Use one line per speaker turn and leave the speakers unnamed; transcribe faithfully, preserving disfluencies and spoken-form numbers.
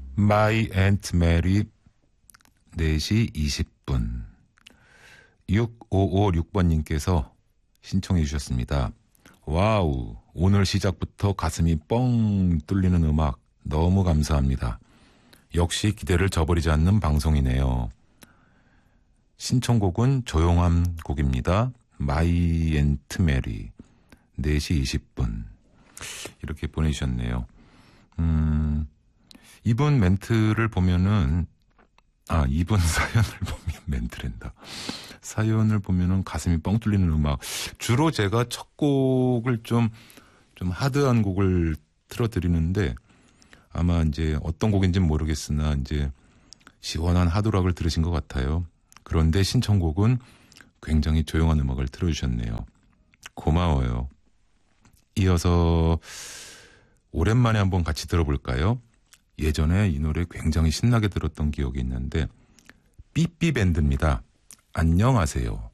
My Aunt Mary 네 시 이십 분. 육오오육 번님께서 신청해 주셨습니다. 와우, 오늘 시작부터 가슴이 뻥 뚫리는 음악 너무 감사합니다. 역시 기대를 저버리지 않는 방송이네요. 신청곡은 조용한 곡입니다. My Aunt Mary 네 시 이십 분. 이렇게 보내주셨네요. 음, 이분 멘트를 보면은 아, 이분 사연을 보면 멘트랜다. 사연을 보면은 가슴이 뻥 뚫리는 음악. 주로 제가 첫 곡을 좀, 좀 하드한 곡을 틀어드리는데 아마 이제 어떤 곡인지는 모르겠으나 이제 시원한 하드락을 들으신 것 같아요. 그런데 신청곡은 굉장히 조용한 음악을 틀어주셨네요. 고마워요. 이어서 오랜만에 한번 같이 들어볼까요? 예전에 이 노래 굉장히 신나게 들었던 기억이 있는데 삐삐밴드입니다. 안녕하세요.